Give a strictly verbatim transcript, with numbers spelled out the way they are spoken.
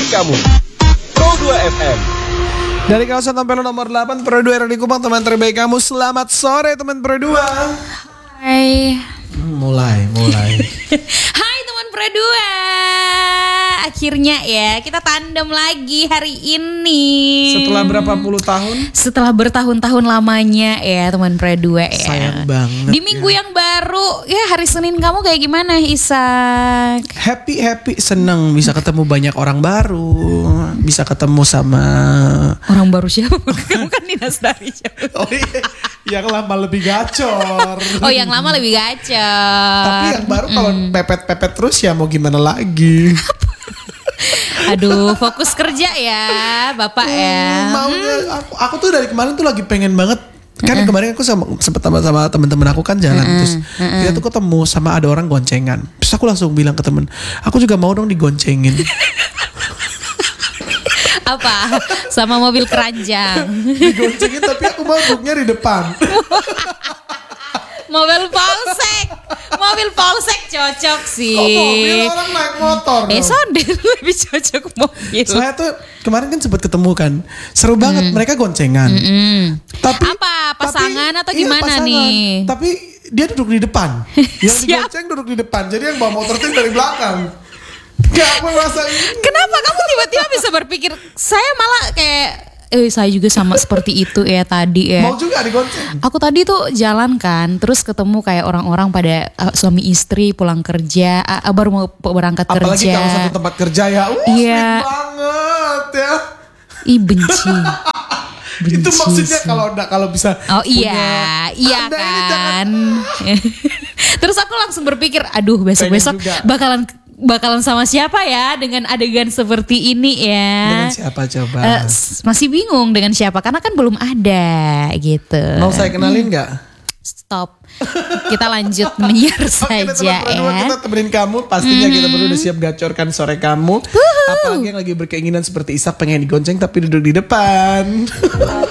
terbaik kamu. Pro dua F M. Dari kawasan Tampelu nomor delapan, Pro dua R D Kupang, teman terbaik kamu. Selamat sore teman Pro dua. Hai. Hmm, mulai, mulai. Hai teman Pro dua. Akhirnya ya kita tandem lagi hari ini. Setelah berapa puluh tahun? Setelah bertahun-tahun lamanya ya teman Pro dua ya. Sayang banget. Di minggu ya. yang baru ya, hari Senin kamu kayak gimana Isak? Happy, happy, seneng bisa ketemu banyak orang baru. Bisa ketemu sama Orang baru siapa? Kamu kan dinas dari siapa? Oh iya, yang lama lebih gacor. Oh yang lama lebih gacor. Tapi yang baru kalau pepet-pepet terus ya mau gimana lagi. Aduh, fokus kerja ya Bapak ya. Maunya aku, aku tuh dari kemarin tuh lagi pengen banget. Kan uh-uh. kemarin aku sama sempat sama, sama teman-teman aku kan jalan uh-uh. terus uh-uh. kita tuh ketemu sama ada orang goncengan. Terus aku langsung bilang ke temen, aku juga mau dong digoncengin. Apa? Sama mobil keranjang. Digoncengin tapi aku mau duduknya di depan. Mobil polsek. Mobil polsek cocok sih. Kok mobil, orang naik motor. Eh sonder lebih cocok mobil. Saya tuh kemarin kan sempat ketemu kan. Seru banget mm. mereka goncengan. Mm-mm. Tapi apa pasangan tapi, atau gimana iya, pasangan. nih? Tapi dia duduk di depan. Yang digonceng duduk di depan. Jadi yang bawa motor itu dari belakang. Gak merasa ini. Kenapa kamu tiba-tiba bisa berpikir? Saya malah kayak Eh saya juga sama seperti itu ya tadi ya. Mau juga digonceng. Aku tadi tuh jalan kan, terus ketemu kayak orang-orang pada uh, suami istri pulang kerja, uh, baru mau berangkat Apalagi kerja. Apalagi kalau satu tempat kerja ya, uh iya. sweet banget ya. Ih benci. benci Itu maksudnya sih. kalau kalau bisa. Oh iya, iya Anda kan. Terus aku langsung berpikir, aduh besok-besok bakalan bakalan sama siapa ya dengan adegan seperti ini ya. Dengan siapa coba? Uh, masih bingung dengan siapa karena kan belum ada gitu. Mau saya kenalin nggak? Stop. Kita lanjut menyiar saja Oke, teman-teman, ya. kita temenin kamu. Pastinya mm-hmm. kita berdua udah siap gacorkan sore kamu. Woohoo. Apalagi yang lagi berkeinginan seperti Isak pengen digonceng tapi duduk di depan.